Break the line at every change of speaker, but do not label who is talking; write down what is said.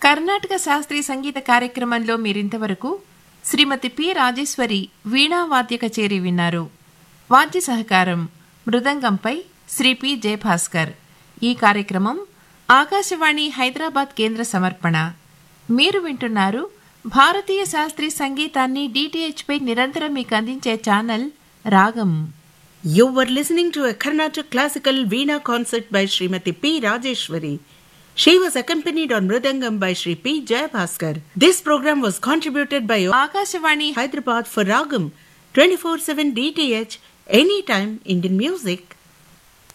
కర్ణాటక శాస్త్రీయ సంగీత కార్యక్రమంలో మీరింతవరకు శ్రీమతి పి రాజేశ్వరి వీణా వాద్య కచేరీ విన్నారు. వాద్య సహకారం మృదంగంపై శ్రీ పి జయభాస్కర్. ఈ కార్యక్రమం ఆకాశవాణి హైదరాబాద్ కేంద్ర సమర్పణ. మీరు వింటున్నారు భారతీయ శాస్త్రీయ సంగీతాన్ని డిటిహెచ్ పై నిరంతరం మీకు అందించే ఛానల్ రాగం.
You were listening to a Carnatic classical Veena concert by Srimati P. Rajeshwari. She was accompanied on Mridangam by Sri P. Jayabhaskar. This program was contributed by
Akashvani
Hyderabad for Ragam 24/7 DTH, anytime Indian music.